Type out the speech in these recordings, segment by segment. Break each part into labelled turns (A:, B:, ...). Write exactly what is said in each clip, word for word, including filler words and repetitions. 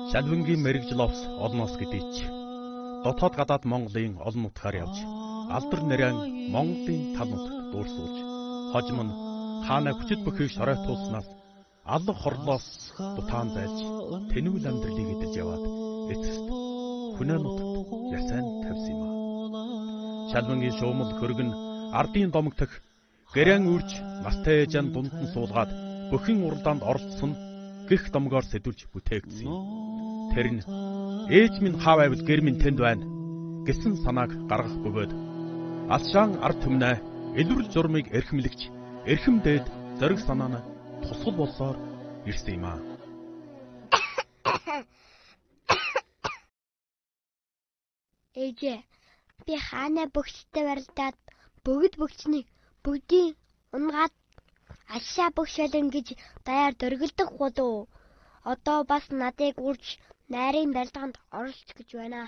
A: Шалвингийн мэрэгжил овс олноос гэдээч. Дотоод гадаад Монголын олон нутгаар явж алдар нэрэн Монголын тал нутагт дуурсуулж хожим нь хаана хүчит бүхий шоройтуулснаас алга хорлоос дутаан зайлж тэнүүл амьдралыг эдэлж яваад эцэст хүнээ нутагт ясайн тавьсан юм а. Шалвингийн шуумал хөргөн ардын домогтөх гэрэн үрж настай ээжэн дунд нь суулгаад бүхэн уралдаанд оролцсон гих домгоор сэдвүүлж бүтээгдсэн юм. Тэр нь ээж минь хаа байвал гэр минь тэнд байна гэсэн санааг гаргах бөгөөд алшаан ард түмнээ элүрл журмыг эрхэмлэгч эрхэм дээд зориг санаа нь тусгал болсоор ирсэн юм а.
B: Ээжээ, би хаана бөхчтэй барилдаад бүгд бөхчнийг бүгдийн унгаад алшаа бөхш байлан гэж даяар дөргөлдөх болов. Одоо бас надыг үрж найрын барилдаанд оролч гэж байна.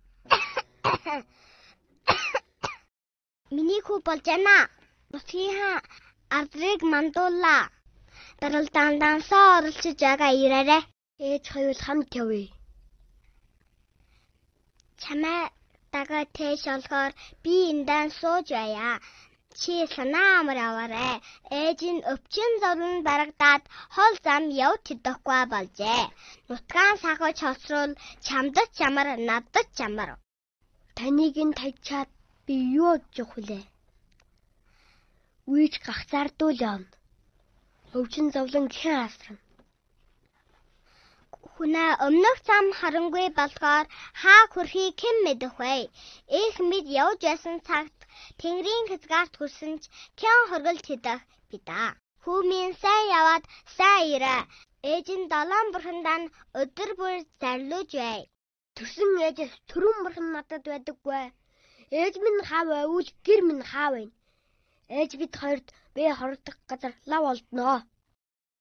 B: Миний хүү болж байна. Бусгийнхаа ардрыг мандуулаа. Барилдаанд дансаа оролцож байгаа ирээрээ. Ээж хоёул хамт явъя. Чамаа дага тэш олохоор би эндан сууж байя. Чи санаа амар аваарэ. Ээж нь өвчин зовлон барагдаад хол зам яв тэдэхгүй болжээ. Нутгаан сахаж хосруул чамдад чамар надад чамар. Таныг нь тагчаад би юу ажих вүлээ? Үйж гахзаардуул явна. Өвчин зовлон хэн асрана? Хүнээ өмнөх зам харангүй болохоор хаа хүрхийг хэн мэдэх вэ? Их мэд явж байсан цагт Тэнгэрийн хязгаарт хүрсэн ч хэн хоргол тэдэх бидаа. Хүүмийн сайн яваад сайн ирээ. Ээж нь долоон бурхандаа нь өдөр бүр зарлууж бай. Төрсөн ээжээс төрөн бурхан надад байдаггүй. Ээж минь хаа байвал гэр минь хаа вэ? Ээж бид хоёрт бие хордог газар лав олдноо.